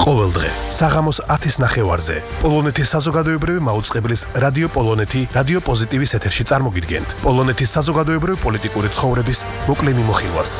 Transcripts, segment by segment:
ყოველდღე საღამოს 10-ის ნახევარზე პოლონეთის საზოგადოებრივი მაუწყებლის რადიო პოლონეთი რადიო პოზიტივის ეთერში წარმოგიდგენთ პოლონეთის საზოგადოებრივი პოლიტიკური ცხოვრების მოკლე მიმოხილვას.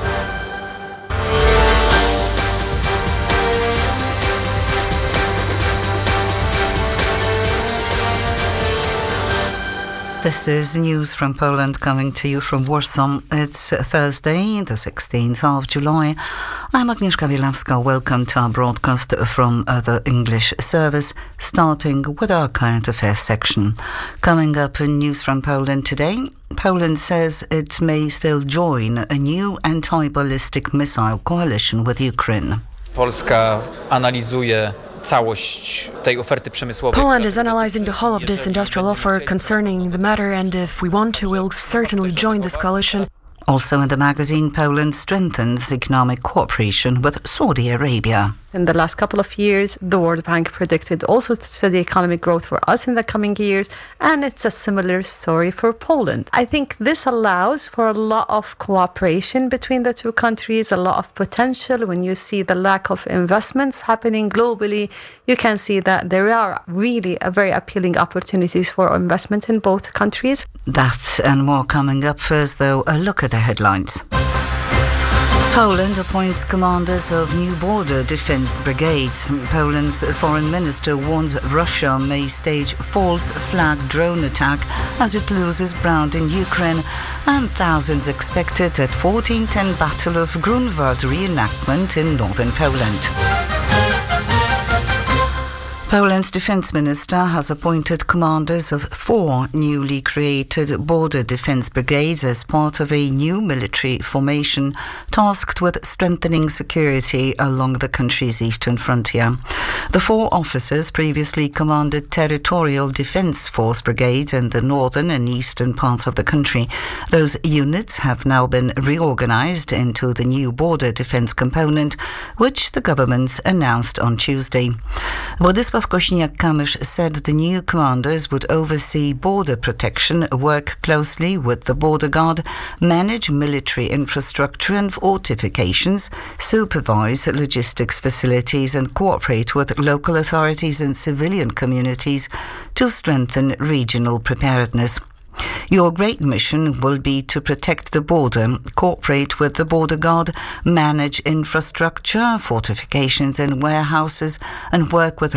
This is news from Poland coming to you from Warsaw. It's Thursday, the 16th of July. I'm Agnieszka Bielawska. Welcome to our broadcast from the English service, starting with our current affairs section. Coming up in news from Poland today, Poland says it may still join a new anti-ballistic missile coalition with Ukraine. Polska analizuje całość tej oferty przemysłowej. Poland is analyzing the whole of this industrial offer concerning the matter, and if we want to, we'll certainly join this coalition. Also in the magazine, Poland strengthens economic cooperation with Saudi Arabia. In the last couple of years, the World Bank predicted also steady economic growth for us in the coming years, and it's a similar story for Poland. I think this allows for a lot of cooperation between the two countries, a lot of potential. When you see the lack of investments happening globally, you can see that there are really very appealing opportunities for investment in both countries. That and more coming up. First, though, a look at the headlines. Poland appoints commanders of new border defense brigades. Poland's foreign minister warns Russia may stage false flag drone attack as it loses ground in Ukraine, and thousands expected at 1410 Battle of Grunwald reenactment in northern Poland. Poland's defense minister has appointed commanders of 4 newly created border defense brigades as part of a new military formation tasked with strengthening security along the country's eastern frontier. The 4 officers previously commanded territorial defense force brigades in the northern and eastern parts of the country. Those units have now been reorganized into the new border defense component, which the government announced on Tuesday. Władysław Kośniak-Kamysz said the new commanders would oversee border protection, work closely with the border guard, manage military infrastructure and fortifications, supervise logistics facilities and cooperate with local authorities and civilian communities to strengthen regional preparedness. Your great mission will be to protect the border, cooperate with the border guard, manage infrastructure, fortifications and warehouses, and work with